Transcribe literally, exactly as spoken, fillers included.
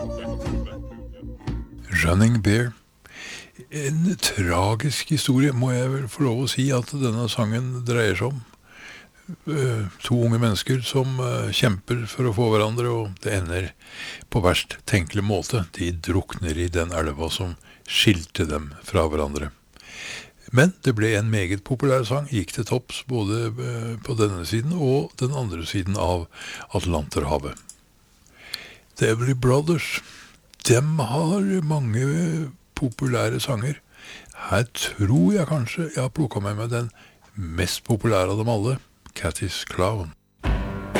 Running Bear. En tragisk historie, må jeg vel få lov å si at denne sangen dreier seg om. Eh, To unge mennesker som eh, kjemper for å få hverandre, og det ender på verst tenkelig måte. De drukner i den elva som skilte dem fra hverandre. Men det ble en meget populær sang, gikk til topps både eh, på denne siden og den andre siden av Atlanterhavet. The Everly Brothers, dem har mange populære sanger. Her tror jeg kanskje jeg har plukket med meg den mest populære av dem alle, Cathy's Clown.